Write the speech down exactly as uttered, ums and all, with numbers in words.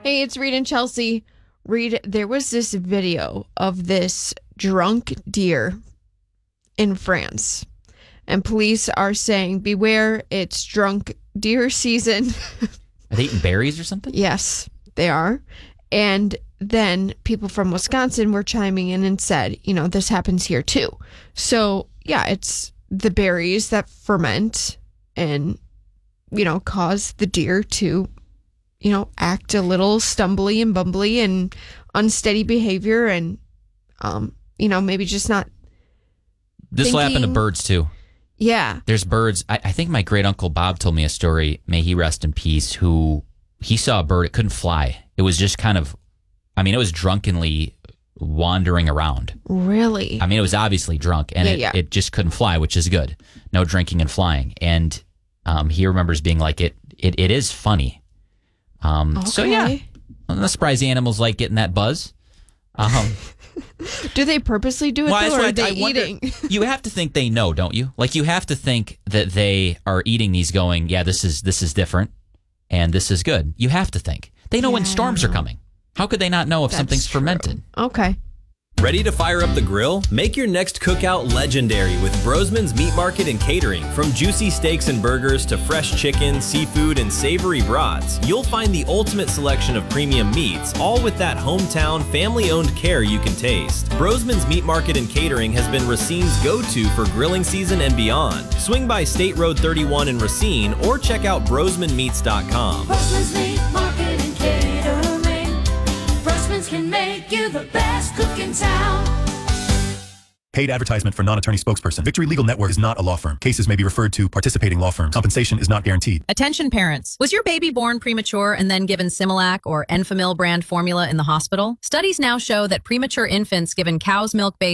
Hey, it's Reed and Chelsea. Reed, there was this video of this drunk deer in France, and police are saying, beware, it's drunk deer season. Are they eating berries or something? Yes, they are. And then people from Wisconsin were chiming in and said, you know, this happens here too. So, yeah, it's the berries that ferment and, you know, cause the deer to, you know, act a little stumbly and bumbly and unsteady behavior and, um, you know, maybe just not This thinking. will happen to birds too. Yeah. There's birds. I, I think my great uncle Bob told me a story, may he rest in peace, who he saw a bird. It couldn't fly. It was just kind of, I mean, it was drunkenly wandering around. Really? I mean, it was obviously drunk, and Yeah, it, yeah. it just couldn't fly, which is good. No drinking and flying. And um, he remembers being like, it, it, it is funny. Um, Okay. So, yeah, I'm not surprised the animals like getting that buzz. Um, Do they purposely do it, well, though, that's or what are I- they I wonder- eating? You have to think they know, don't you? Like, you have to think that they are eating these going, yeah, this is this is different, and this is good. You have to think. They know when Yeah. storms are coming. How could they not know if That's something's true. fermented? Okay. Ready to fire up the grill? Make your next cookout legendary with Brosman's Meat Market and Catering. From juicy steaks and burgers to fresh chicken, seafood, and savory brats, you'll find the ultimate selection of premium meats, all with that hometown, family-owned care you can taste. Brosman's Meat Market and Catering has been Racine's go-to for grilling season and beyond. Swing by State Road thirty-one in Racine or check out brosman meats dot com. Brosman's Meat Market and Catering. Brosman's can make you the best cook in town. Paid advertisement for non-attorney spokesperson. Victory Legal Network is not a law firm. Cases may be referred to participating law firms. Compensation is not guaranteed. Attention parents. Was your baby born premature and then given Similac or Enfamil brand formula in the hospital? Studies now show that premature infants given cow's milk based